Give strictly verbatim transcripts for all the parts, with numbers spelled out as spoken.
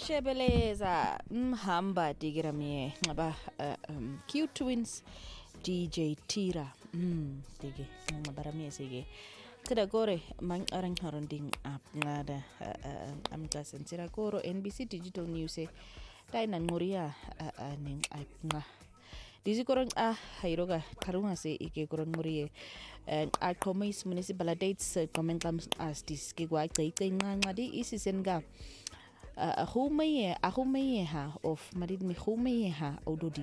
Shebeleza mhamba digiramie ngaba uh, um, Q Twins D J Tira mm dige ngabaramie sige kada gore mang arang haronding ap ngada am gasen tira goro N B C Digital News e dai nan ngoria ning ap nga Disi korang ah hairoga karunga se ike korang ngorie a komis municipalities komen kams as dis ke gwa kai kai nga ngadi isi senga a hume a hume ha of marid mi hume ha ododi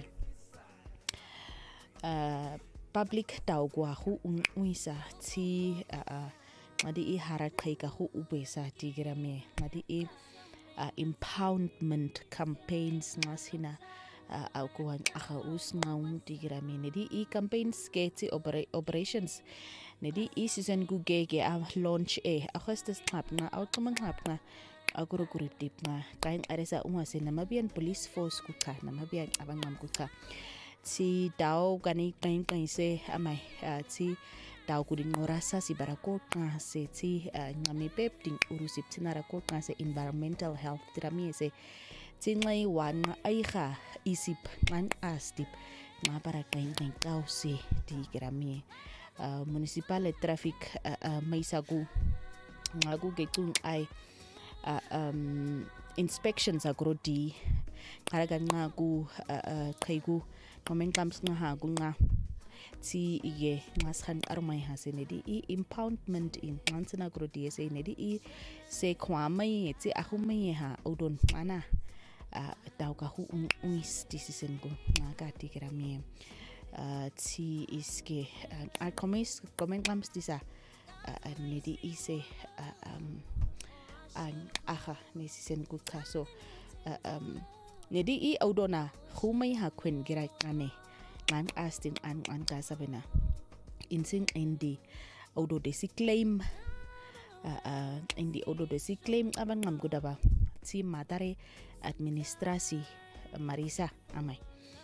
uh, public tau gwa hu uisa ti uh, ngadi i harat kai ka hu ubesa tigrame ngadi i uh, impoundment campaigns ngasina Uh, au kuhan aha us ngaung tigrami nedi i campaigns ke ti operations nedi i season gu ge ge a launch e akhastes khap nga au kamang khap nga aguro kuritip nga kain aresa unga se namabian police force ku kha namabian abangam ku kha ti dau kani kain kain se amai uh, ti dau ku din ngorasa si barakot nga se ti uh, ngami pep ding urusip tinara ko nga se environmental health tirami se tinglay wan nga ay ka isip ngan astip nga para kain kain kausi di grami uh, municipal traffic uh, uh, may sagu nga gu gekung ay uh, um, inspections agro di karagan nga gu uh, uh, kay gu komen kams nga ha gu nga ti ige nga san armay ha se nedi i impoundment in ngansana agro di se nedi i se kwamay ti ahumay ha odon mana Uh, tau ka hu uis disisen ko nga ti grami uh, ti iske uh, a komis komen kams disa uh, uh, nedi ise uh, um an aha nisisen ko ka so uh, um nedi i odona humai ha kwen gira ane man astin an an ka sabena insin indi odo de si claim uh, uh, indi odo de si claim aban ngam gudaba ti matare administrasi Marisa amai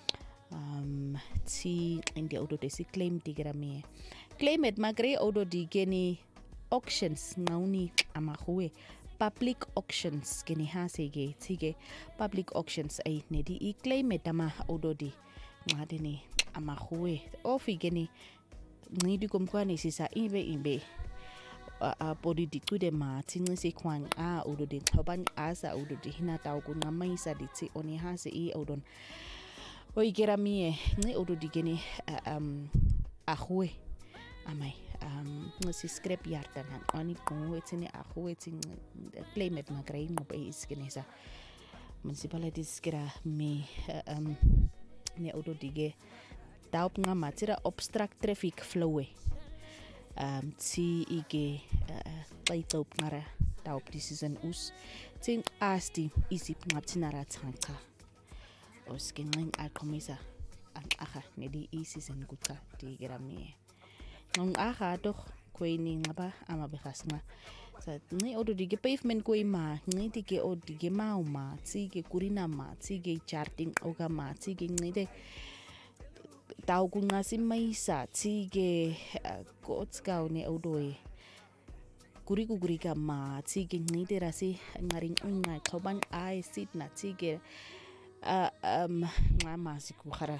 um ti indi odo de si claim digrami claim et magre odo di geni auctions ngauni amahuwe public auctions geni hasege tige public auctions ai nedi i claim et ama odo di ngadeni amahuwe ofi geni ngidi komkwani sisa ibe ibe a uh, body di tude ma tingi se kwang a odo de thoban asa odo de hina tau ku ngamai sa di ti oni ha se i odon oi gerami ni odo di geni uh, um ahwe amai um si scrap yarta nan oni ko etini ahwe tin claim et magrai mo pe iskenesa municipalities kira mi uh, um ne odo dige tau ngama tira obstruct traffic flow um ti ige play uh, top ngara tau precision us tin asti isip ngatinara tanka osken ngin akomisa ang aha nedi season kuka di grami ng aha doch kweni ngaba ama behas nga sa ni odo dige pavement ko ma ni dige od dige mau ma ti ge kurina ma ti ge charting oga ma ti ge ngide tau ku ngasi maisa tige kotskau ne odoi kuri ku kuri ka ma tige ngide rasi ngaring unga khoban ai sit na tige um ngama siku khara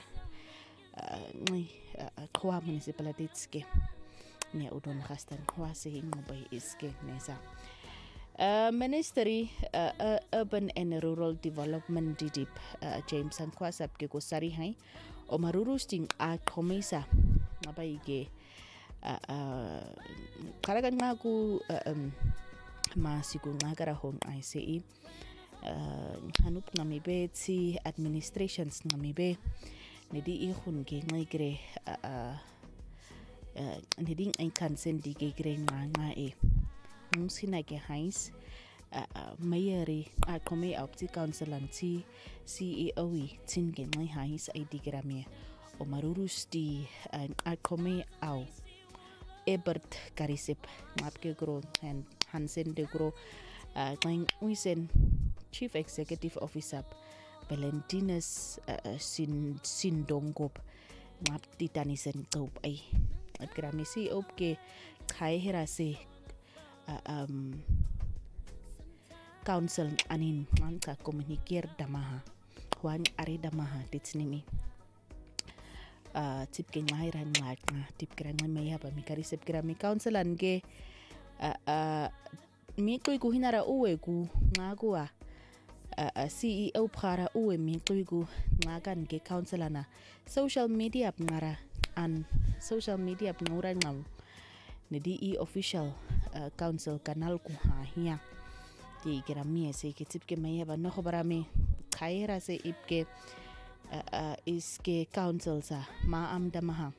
ngi khwa municipalities ke ne odon khastan khwa se ngobai iske nesa Uh, Ministry uh, uh, Urban and Rural Development D D I P uh, James Sankwasap ke ko sari hai o marurusting a komisa ngabaige uh, uh, karagan nga ku uh, um, masiku nga karahong I C E uh, hanup ngamibe ti administrations ngamibe nedi i hun ke ngigre uh, uh, uh, nedi ang kansen di ke gre nga nga e musina ke hais uh, uh, mayari a kome opti councilanti C E O tin ke ngai hais ai digrami o marurus di uh, a kome au Ebert Karisip ngap ke gro and Hansen de gro uh, ngai uisen Chief Executive Officer Valentinus uh, sin sindongop ngap titanisen top ai at grami si op ke khai herase Uh, um council anin ngka communiquer damaha wan ari damaha titsnimi uh, tip ke ngaira ngaka tip kra ngmeya ba mikari sep kra mi council ange uh, uh, mi ku hinara uwe ku ngakua uh, uh, C E O phara uwe mi ku ngakan ke council ana social media ngara an social media ngura ngam ne D E official uh, council kanal ku ha hiya di kira mi se ke tip ke maya ba no khobara mi khaira se ipke uh, uh, iske council sa ma am damaha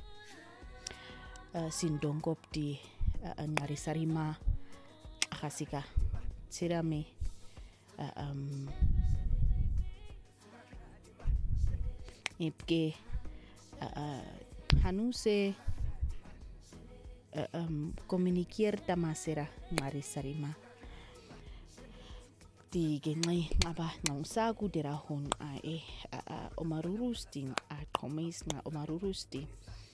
uh, sindongop di uh, ngari sarima khasika sirami uh, um ipke uh, uh, hanuse uh, um communiquer tamasera ngari sarima di gengai ngaba ngausaku dera hon a e omarurusti a komis na omarurusti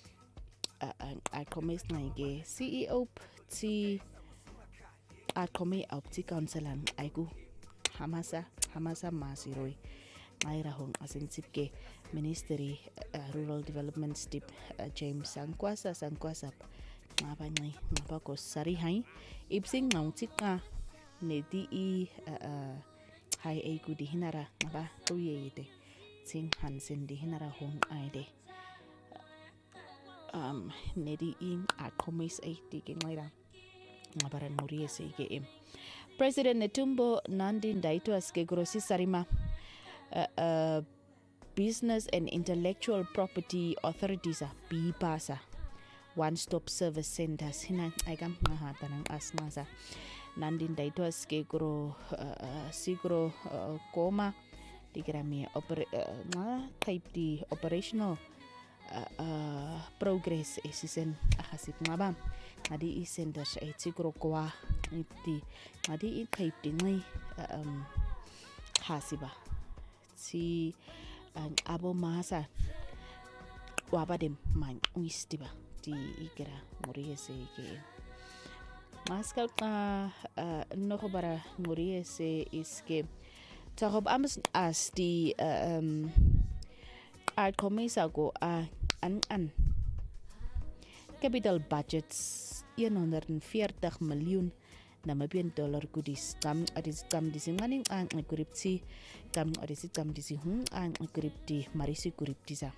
a komis na ge C E O ti a komi opti councilan aiku hamasa hamasa masiroi ngaira hon asensipke ministry uh, rural development stip uh, James Sankwasa Sankwasa ngaba ngai ngaba ko sari hai ipsing ngautika ne di i hai ai ku di hinara ngaba tuye ite sing hansen di hinara hon aide um ne di in a komis ai di ke ngaira ngabara ngurie se ke em President Netumbo Nandi Ndaitwah ke grosi sarima uh, uh, Business and Intellectual Property Authorities B I P A S A One Stop Service Centers hina aigam ngaha tanang asnasa Nandin Ndaitwah ke gro uh, sigro uh, koma dikira mi oper nga type di operational uh, uh, progress esisen ahasip ngaba ngadi i centers e sigro kwa di ngadi i type di ngai um hasiba si uh, abo masa wabadem man uistiba di ikira muri ese ke Maska uh, uh, nog bara ngorie se iske tarob amas as di uh, um a komisa go a an an capital budgets one forty miljoen Namibian dollar goodies kam adis kam disi ngani ang kuripti kam adis kam disi hun ang kuripti marisi kuripti sa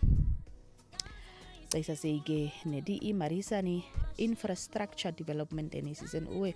Saisa seige nedi i marisa ni infrastructure development eni season uwe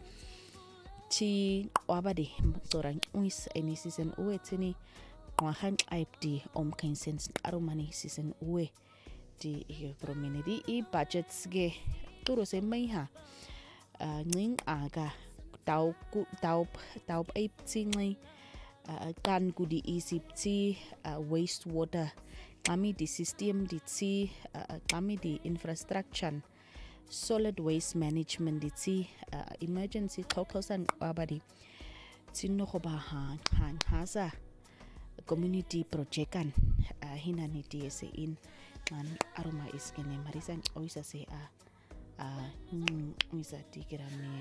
ti wabade torang uis eni season uwe tini kwahan aipdi om kansens arumani season uwe di i promenedi i budgets ge turo se maiha nging aga tau tau tau aip tingi kan kudi isip ti wastewater kami di system di ti uh, kami di infrastructure solid waste management di ti uh, emergency kokosan abadi tinno ko ba ha han hasa community project kan uh, hina ni T S in man aroma iskene marisan oisa se a a isa tikira me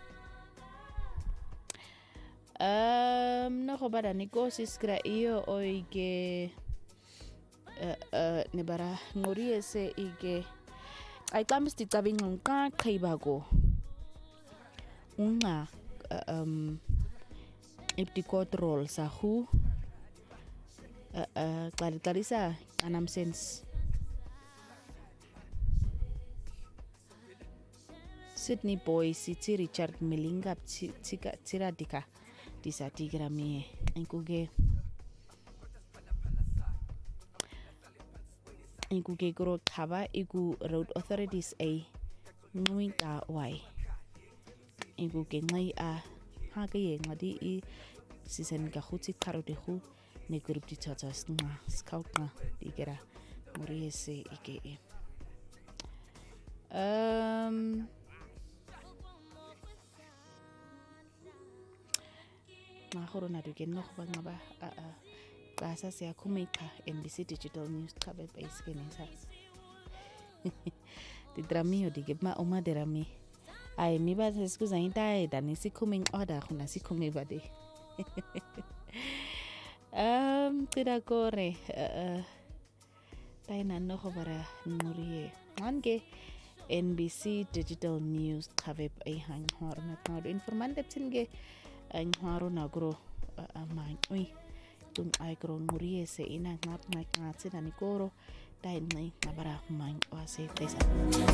um no ko bada negosis kra iyo oige Uh, uh, nebara ngorie se ige ai kamis ti tabing ngka kaibago unga uh, um ipti control sa hu uh, uh, klari klari sa anam sense Sydney boy si ti Richard Melinga tika tira dika disa tigra mi enkuge Iku ke gro khaba iku road authorities a ngui ta wai iku ke ngai a ha ke ye ngadi i season ka khuti kharo de khu ne group di tata nga scout nga dikera muri ese ike e um na khoro na duke no ba nga ba a a Kasa se akumeka N B C Digital News kabe base kenesa. Di dramio di gema oma derami. Ai mi ba se scusa inta e da nisi coming order kuna si come bade. um qida kore uh, tayo na no go bara nuriye ange N B C Digital News khabeb ay hang hor na tawdo informant tsinge ang haro na gro amang uy tung ay gro nuriye se ina ngap ngap ngat sinani koro tayo na nabara mang wase tesa